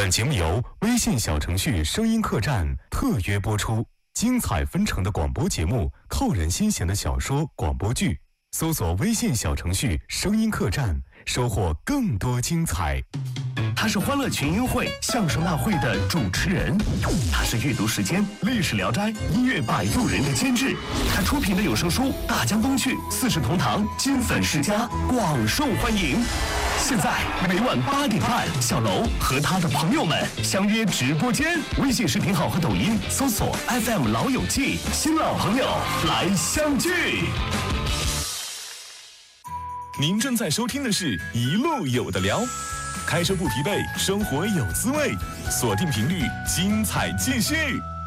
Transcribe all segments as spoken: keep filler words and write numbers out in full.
本节目由微信小程序声音客栈特约播出，精彩纷呈的广播节目，扣人心弦的小说广播剧，搜索微信小程序声音客栈，收获更多精彩。 他是欢乐群英会相声大会的主持人，他是阅读时间历史聊斋音乐摆渡人的监制，他出品的有声书《大江东去》四世同堂金粉世家广受欢迎。现在每晚八点半，小楼和他的朋友们相约直播间，微信视频号和抖音搜索 F M 老友记，新老朋友来相聚。 您正在收听的是一路有的聊，开车不疲惫，生活有滋味，锁定频率，精彩继续。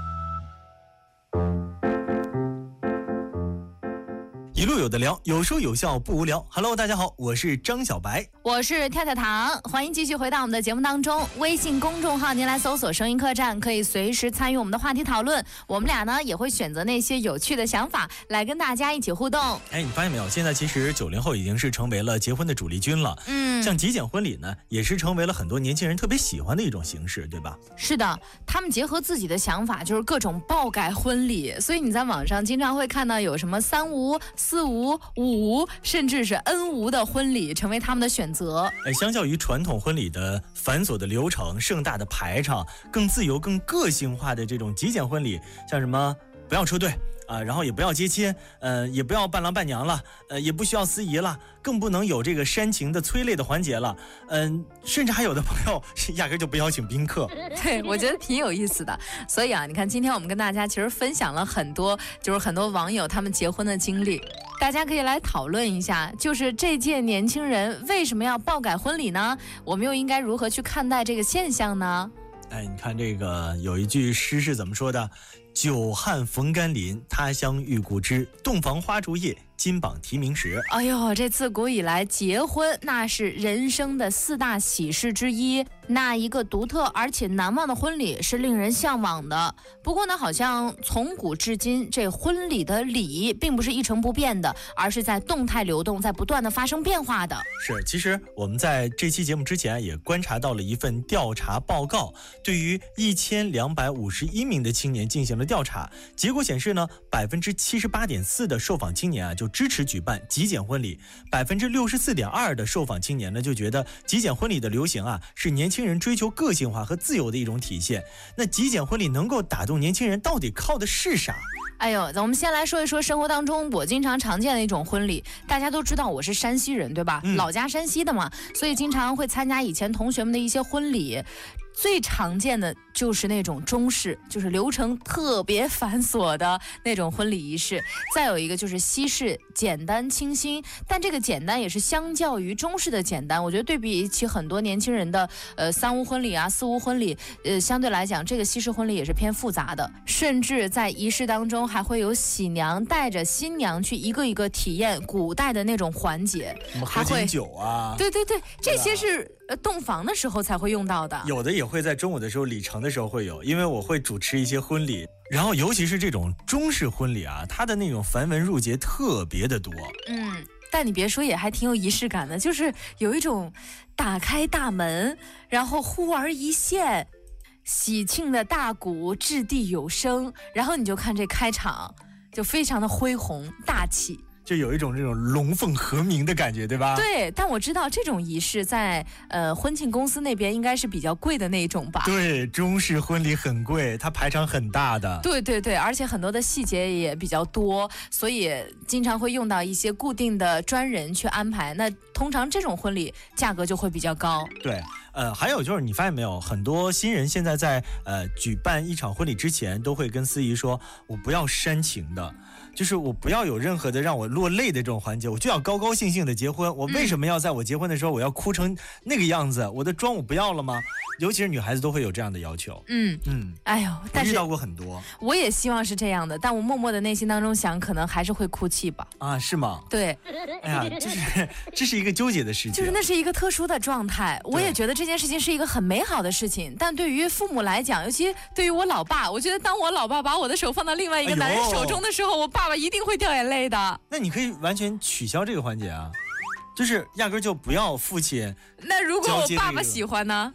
一路有的聊，有说有笑不无聊。Hello， 大家好，我是张小白， 我是跳跳糖，欢迎继续回到我们的节目当中。微信公众号您来搜索声音客栈，可以随时参与我们的话题讨论。我们俩呢也会选择那些有趣的想法来跟大家一起互动。 哎，你发现没有？现在其实九零后已经是成为了结婚的主力军了。嗯，像极简婚礼呢，也是成为了很多年轻人特别喜欢的一种形式，对吧？ 是的，他们结合自己的想法，就是各种爆改婚礼。所以你在网上经常会看到有什么三无、四无、五无，甚至是 N 无的婚礼成为他们的选择。 哎，相较于传统婚礼的繁琐的流程、盛大的排场，更自由、更个性化的这种极简婚礼，像什么不要车队啊，然后也不要接亲，呃，也不要伴郎伴娘了，呃，也不需要司仪了，更不能有这个煽情的催泪的环节了，嗯、呃，甚至还有的朋友压根就不邀请宾客。 对，我觉得挺有意思的。所以啊，你看今天我们跟大家其实分享了很多，就是很多网友他们结婚的经历。大家可以来讨论一下，就是这届年轻人为什么要爆改婚礼呢？我们又应该如何去看待这个现象呢？ 哎，你看这个有一句诗是怎么说的？久旱逢甘霖，他乡遇故知，洞房花烛夜，金榜题名时。 哎呦，这自古以来结婚那是人生的四大喜事之一，那一个独特而且难忘的婚礼是令人向往的。不过呢，好像从古至今这婚礼的礼并不是一成不变的，而是在动态流动，在不断的发生变化的。 是，其实我们在这期节目之前也观察到了一份调查报告，对于一千两百五十一名的青年进行了调查，结果显示呢，百分之七十八点四的受访青年啊就支持举办极简婚礼，百分之六十四点二的受访青年呢就觉得极简婚礼的流行啊是年轻人追求个性化和自由的一种体现。那极简婚礼能够打动年轻人，到底靠的是啥？ 哎呦，我们先来说一说生活当中我经常常见的一种婚礼。大家都知道我是山西人，对吧？嗯、老家山西的嘛，所以经常会参加以前同学们的一些婚礼。最常见的就是那种中式，就是流程特别繁琐的那种婚礼仪式。再有一个就是西式，简单清新，但这个简单也是相较于中式的简单。我觉得对比起很多年轻人的呃三无婚礼啊、四无婚礼，呃相对来讲，这个西式婚礼也是偏复杂的，甚至在仪式当中还会有喜娘带着新娘去一个一个体验古代的那种环节， 什么喝金酒啊？ 对对对，这些是呃洞房的时候才会用到的， 有的也会在中午的时候礼成的时候会有，因为我会主持一些婚礼，然后尤其是这种中式婚礼啊，它的那种繁文缛节特别的多。 嗯，但你别说，也还挺有仪式感的，就是有一种打开大门，然后忽而一现，喜庆的大鼓掷地有声，然后你就看这开场就非常的恢宏大气， 就有一种这种龙凤和鸣的感觉，对吧？ 对，但我知道这种仪式在呃婚庆公司那边应该是比较贵的那一种吧？ 对，中式婚礼很贵，它排场很大的。 对对对，而且很多的细节也比较多，所以经常会用到一些固定的专人去安排。那通常这种婚礼价格就会比较高。 对，呃，还有就是你发现没有，很多新人现在在呃举办一场婚礼之前，都会跟司仪说，我不要煽情的。就是我不要有任何的让我落泪的这种环节，我就要高高兴兴的结婚。我为什么要在我结婚的时候我要哭成那个样子？我的妆我不要了吗？尤其是女孩子都会有这样的要求。 嗯嗯，哎呦，但是我遇到过很多。 我也希望是这样的，但我默默的内心当中想，可能还是会哭泣吧。 啊，是吗？ 对。 哎呀，这是这是一个纠结的事情， 就是那是一个特殊的状态。我也觉得这件事情是一个很美好的事情，但对于父母来讲，尤其对于我老爸，我觉得当我老爸把我的手放到另外一个男人手中的时候，哎、我爸爸一定会掉眼泪的。 那你可以完全取消这个环节啊，就是压根就不要父亲。 那如果我爸爸喜欢呢？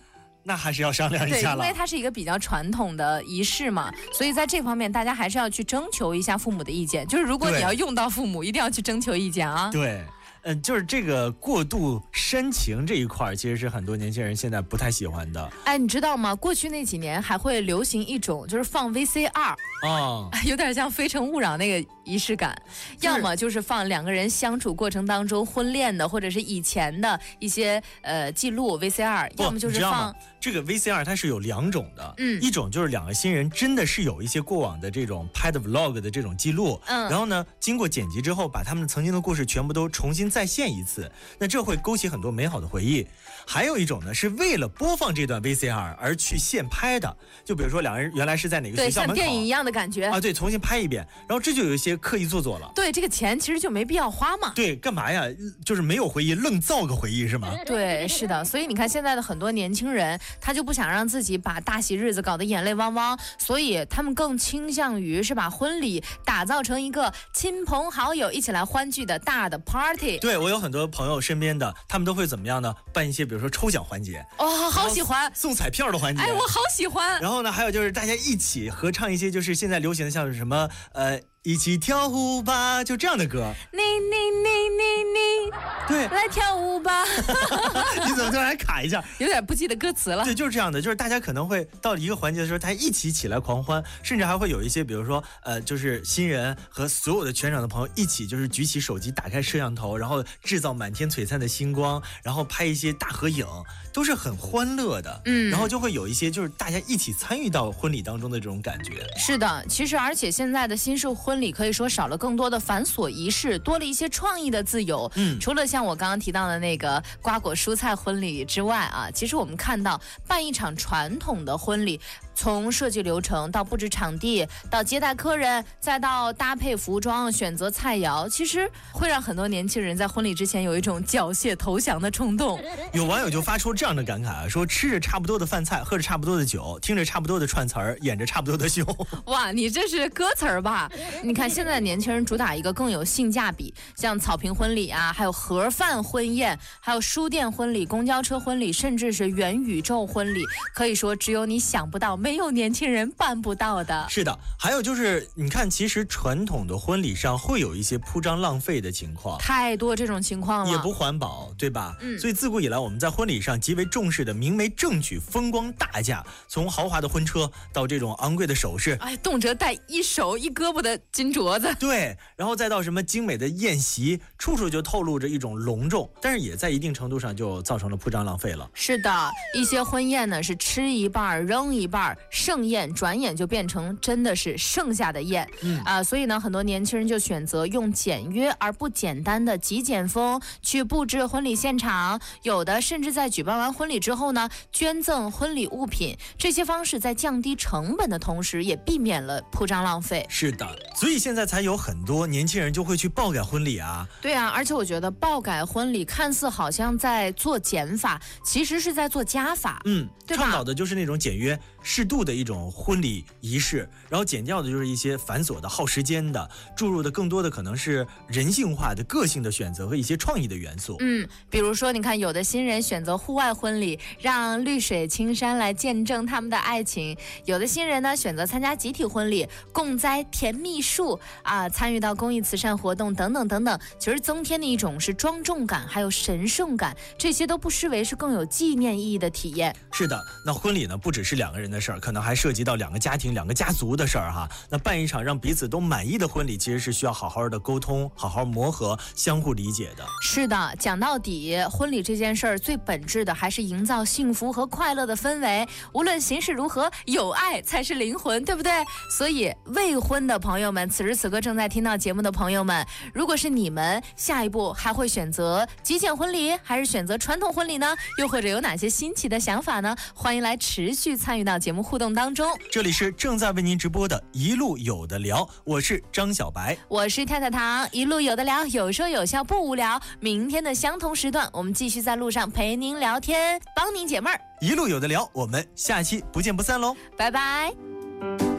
那还是要商量一下了。 对，因为它是一个比较传统的仪式嘛，所以在这方面大家还是要去征求一下父母的意见。就是如果你要用到父母，一定要去征求意见啊。 对。嗯，就是这个过度煽情这一块，其实是很多年轻人现在不太喜欢的。 哎，你知道吗？过去那几年还会流行一种，就是放 V C R， 哦， 有点像《非诚勿扰》那个仪式感。要么就是放两个人相处过程当中婚恋的，或者是以前的一些呃记录 V C R， 要么就是放这个 V C R， 它是有两种的， 嗯， 一种就是两个新人真的是有一些过往的这种拍的 vlog 的这种记录， 嗯， 然后呢，经过剪辑之后，把他们曾经的故事全部都重新再现一次，那这会勾起很多美好的回忆。还有一种呢，是为了播放这段 V C R 而去现拍的，就比如说两个人原来是在哪个学校门口， 对，像电影一样的感觉啊，对，重新拍一遍，然后这就有一些刻意做作了。 对，这个钱其实就没必要花嘛。 对，干嘛呀？就是没有回忆，愣造个回忆是吗？ 对，是的。所以你看现在的很多年轻人，他就不想让自己把大喜日子搞得眼泪汪汪，所以他们更倾向于是把婚礼打造成一个亲朋好友一起来欢聚的大的 party。 对，我有很多朋友身边的，他们都会怎么样呢？办一些比如说抽奖环节， 哦，好喜欢送彩票的环节， 哎，我好喜欢。 然后呢，还有就是大家一起合唱一些就是现在流行的像是什么呃一起跳舞吧，就这样的歌。 你你你你你， 对， 来跳舞吧。 你怎么突然卡一下？ 有点不记得歌词了。 对，就是这样的，就是大家可能会到一个环节的时候，大家一起起来狂欢，甚至还会有一些，比如说呃，就是新人和所有的全场的朋友一起，就是举起手机，打开摄像头，然后制造满天璀璨的星光，然后拍一些大合影，都是很欢乐的。 嗯， 然后就会有一些就是大家一起参与到婚礼当中的这种感觉。 是的，其实而且现在的新式婚礼可以说少了更多的繁琐仪式，多了一些创意的自由。 嗯， 除了像我刚刚提到的那个瓜果蔬菜婚礼之外啊，其实我们看到办一场传统的婚礼，从设计流程到布置场地，到接待客人，再到搭配服装、选择菜肴，其实会让很多年轻人在婚礼之前有一种缴械投降的冲动。 有网友就发出这样的感慨啊，说吃着差不多的饭菜，喝着差不多的酒，听着差不多的串词儿，演着差不多的秀。 哇，你这是歌词儿吧？你看现在的年轻人主打一个更有性价比，像草坪婚礼啊，还有盒饭婚宴，还有书店婚礼、公交车婚礼，甚至是元宇宙婚礼，可以说只有你想不到，没有年轻人办不到的。 是的，还有就是你看，其实传统的婚礼上会有一些铺张浪费的情况， 太多这种情况了， 也不环保，对吧？ 嗯， 所以自古以来我们在婚礼上极为重视的明媒正娶、风光大嫁，从豪华的婚车到这种昂贵的首饰， 哎，动辄戴一手一胳膊的金镯子， 对，然后再到什么精美的宴席，处处就透露着一种隆重，但是也在一定程度上就造成了铺张浪费了。 是的，一些婚宴呢是吃一半扔一半，盛宴转眼就变成真的是剩下的宴。 嗯啊、呃，所以呢，很多年轻人就选择用简约而不简单的极简风去布置婚礼现场，有的甚至在举办完婚礼之后呢，捐赠婚礼物品。这些方式在降低成本的同时，也避免了铺张浪费。 是的，所以现在才有很多年轻人就会去爆改婚礼啊。 对啊，而且我觉得爆改婚礼看似好像在做减法，其实是在做加法。 嗯， 对吧？ 倡导的就是那种简约适度的一种婚礼仪式，然后减掉的就是一些繁琐的、耗时间的，注入的更多的可能是人性化的、个性的选择和一些创意的元素。 嗯，比如说，你看，有的新人选择户外婚礼，让绿水青山来见证他们的爱情；有的新人呢，选择参加集体婚礼，共栽甜蜜树啊，参与到公益慈善活动等等等等。其实增添的一种是庄重感，还有神圣感，这些都不失为是更有纪念意义的体验。 是的，那婚礼呢，不只是两个人的事儿，可能还涉及到两个家庭、两个家族的事儿哈。那办一场让彼此都满意的婚礼，其实是需要好好的沟通、好好磨合、相互理解的。 是的，讲到底，婚礼这件事儿最本质的还是营造幸福和快乐的氛围。无论形式如何，有爱才是灵魂，对不对？所以未婚的朋友们，此时此刻正在听到节目的朋友们，如果是你们，下一步还会选择极简婚礼，还是选择传统婚礼呢？又或者有哪些新奇的想法呢？欢迎来持续参与到节目互动当中。 这里是正在为您直播的一路有的聊，我是张小白， 我是太太糖，一路有的聊，有说有笑不无聊。明天的相同时段，我们继续在路上陪您聊天，帮您解闷儿。 一路有的聊，我们下期不见不散喽， 拜拜。